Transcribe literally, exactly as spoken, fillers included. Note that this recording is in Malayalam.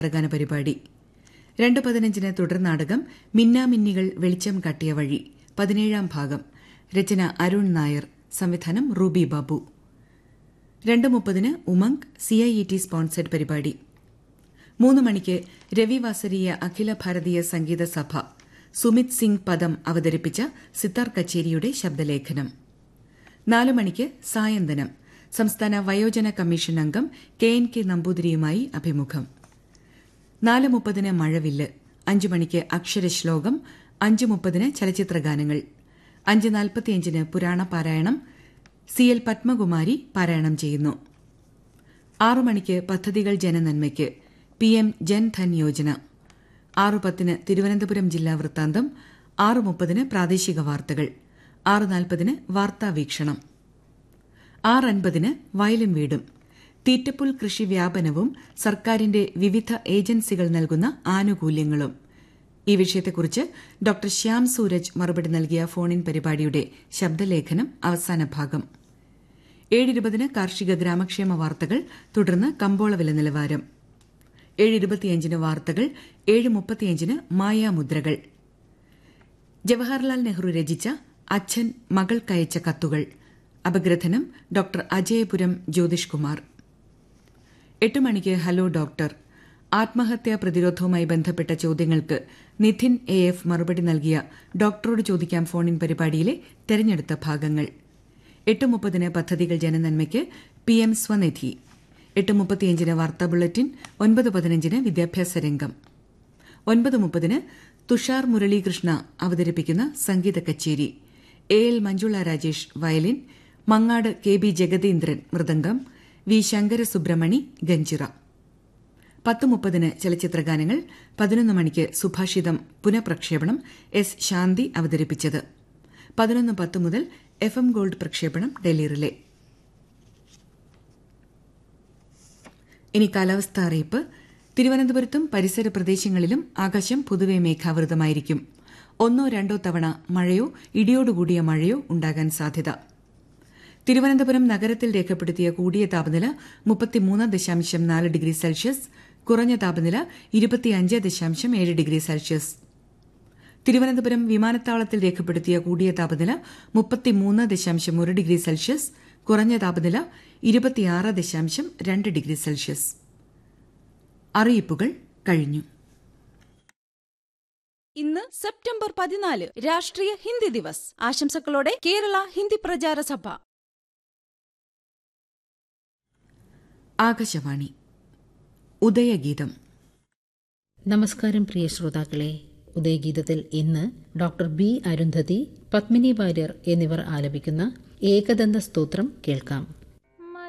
പ്രധാന പരിപാടി രണ്ട് പതിനഞ്ചിന് തുടർനാടകം മിന്നാമിന്നികൾ വെളിച്ചം കാട്ടിയ വഴി പതിനേഴാം ഭാഗം. രചന അരുൺ നായർ. സംവിധാനം റൂബി ബാബു. രണ്ട് മുപ്പതിന് Umang C I E T sponsored പരിപാടി. മൂന്ന് മണിക്ക് രവി വാസരീയ അഖില ഭാരതീയ സംഗീത സഭ സുമിത് സിംഗ് പദം അവതരിപ്പിച്ച സിത്താർ കച്ചേരിയുടെ ശബ്ദലേഖനം. നാല് മണിക്ക് സായന്തനം. സംസ്ഥാന വയോജന കമ്മീഷൻ അംഗം കെ എൻ കെ നമ്പൂതിരിയുമായി അഭിമുഖം. നാല് മുപ്പതിന് മഴവില്ല്. അഞ്ചു മണിക്ക് അക്ഷരശ്ലോകം. അഞ്ച് മുപ്പതിന് ചലച്ചിത്രഗാനങ്ങൾ. അഞ്ച് നാൽപ്പത്തിയഞ്ചിന് പുരാണ പാരായണം. സി എൽ പത്മകുമാരി പാരായണം ചെയ്യുന്നു. ആറു മണിക്ക് പദ്ധതികൾ ജനനന്മയ്ക്ക് പി എം ജൻധൻ യോജന. ആറു പത്തിന് തിരുവനന്തപുരം ജില്ലാ വൃത്താന്തം. ആറ് മുപ്പതിന് പ്രാദേശിക വാർത്തകൾ. ആറ് നാൽപ്പതിന് വാർത്താവീക്ഷണം. ആറ് അൻപതിന് വയലും വീടും. തീറ്റപ്പുൽ കൃഷി വ്യാപനവും സർക്കാരിന്റെ വിവിധ ഏജൻസികൾ നൽകുന്ന ആനുകൂല്യങ്ങളും. ഈ വിഷയത്തെക്കുറിച്ച് ഡോക്ടർ ശ്യാം സൂരജ് മറുപടി നൽകിയ ഫോണിൻ പരിപാടിയുടെ ശബ്ദലേഖനം അവസാന ഭാഗം. ഏഴിരുപതിന് കാർഷിക ഗ്രാമക്ഷേമ വാർത്തകൾ. തുടർന്ന് കമ്പോള വില നിലവാരം. ഏഴിരുപത്തിയഞ്ചിന് വാർത്തകൾ. ഏഴ് മുപ്പത്തിയഞ്ചിന് മായാമുദ്രകൾ. ജവഹർലാൽ നെഹ്റു രചിച്ച അച്ഛൻ മകൾക്കയച്ച കത്തുകൾ. അപഗ്രഥനം ഡോക്ടർ അജയപുരം ജ്യോതിഷ് കുമാർ. എട്ട് മണിക്ക് ഹലോ ഡോക്ടർ. ആത്മഹത്യാ പ്രതിരോധവുമായി ബന്ധപ്പെട്ട ചോദ്യങ്ങൾക്ക് നിധിൻ എ എഫ് മറുപടി നൽകിയ ഡോക്ടറോട് ചോദിക്കാം ഫോണിൻ പരിപാടിയിലെ തെരഞ്ഞെടുത്ത ഭാഗങ്ങൾ. എട്ട് മുപ്പതിന് പദ്ധതികൾ ജനനന്മയ്ക്ക് പി എം സ്വനിധി. എട്ട് മുപ്പത്തിയഞ്ചിന് വാർത്താ ബുള്ളറ്റിൻ. ഒൻപത് പതിനഞ്ചിന് വിദ്യാഭ്യാസ രംഗം. ഒൻപത് മുപ്പതിന് തുഷാർ മുരളീകൃഷ്ണ അവതരിപ്പിക്കുന്ന സംഗീത കച്ചേരി. A L Manjula Rajesh violin. Mangad K B Jagathindran mridangam. V ശങ്കരസുബ്രഹ്മണി ganjira. പത്ത് മുപ്പതിന് ചലച്ചിത്രഗാനങ്ങൾ. പതിനൊന്ന് മണിക്ക് സുഭാഷിതം പുനഃപ്രക്ഷേപണം. എസ് ശാന്തി അവതരിപ്പിച്ചത്. പതിനൊന്ന് പത്ത് മുതൽ എഫ് എം ഗോൾഡ് പ്രക്ഷേപണം ഡൽഹി റിലേ. ഇനി കാലാവസ്ഥാ അറിയിപ്പ്. തിരുവനന്തപുരത്തും പരിസര പ്രദേശങ്ങളിലും ആകാശം പൊതുവെ മേഘാവൃതമായിരിക്കും. ഒന്നോ രണ്ടോ തവണ മഴയോ ഇടിയോടുകൂടിയ മഴയോ ഉണ്ടാകാൻ സാധ്യത. തിരുവനന്തപുരം നഗരത്തിൽ രേഖപ്പെടുത്തിയ കൂടിയ താപനില മുപ്പത്തിമൂന്ന് ദശാംശം നാല് ഡിഗ്രി സെൽഷ്യസ്. കുറഞ്ഞ താപനില ഇരുപത്തിയഞ്ച് ദശാംശം ഏഴ് ഡിഗ്രി സെൽഷ്യസ്. തിരുവനന്തപുരം വിമാനത്താവളത്തിൽ രേഖപ്പെടുത്തിയ കൂടിയ താപനില മുപ്പത്തിമൂന്ന് ദശാംശം ഒരു ഡിഗ്രി സെൽഷ്യസ്. കുറഞ്ഞ താപനില ഇരുപത്തിയാറ് ദശാംശം രണ്ട് ഡിഗ്രി സെൽഷ്യസ്. അറിയിപ്പുകൾ കഴിഞ്ഞു. ഇന്ന് സെപ്റ്റംബർ പതിനാല് രാഷ്ട്രീയ ഹിന്ദി ദിവസ്. ആശംസകളോടെ കേരള ഹിന്ദി പ്രചാര സഭ. ആകാശവാണി ഉദയഗീതം. നമസ്കാരം പ്രിയ ശ്രോതാക്കളെ. ഉദയഗീതത്തിൽ ഇന്ന് ഡോക്ടർ ബി അരുന്ധതി, പത്മിനി വാര്യർ എന്നിവർ ആലപിക്കുന്ന ഏകദന്ത സ്തോത്രം കേൾക്കാം.